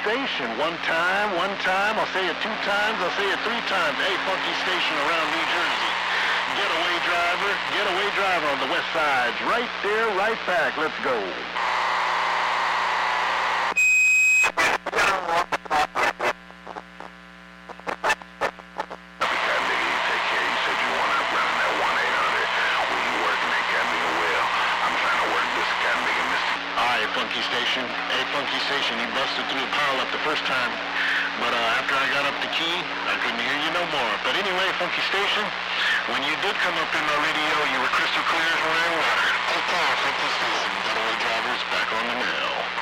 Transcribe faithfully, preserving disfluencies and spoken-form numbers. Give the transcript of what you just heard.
Station. One time, one time. I'll say it two times. I'll say it three times. A Funky Station around New Jersey. Getaway driver, getaway driver on the west side. Right there, right back. Let's go. Funky Station, A Funky Station, you busted through the pile up the first time, but uh, after I got up the key, I couldn't hear you no more. But anyway, Funky Station, when you did come up in my radio, you were crystal clear as running water. Take care, Funky Station, getaway drivers back on the mail.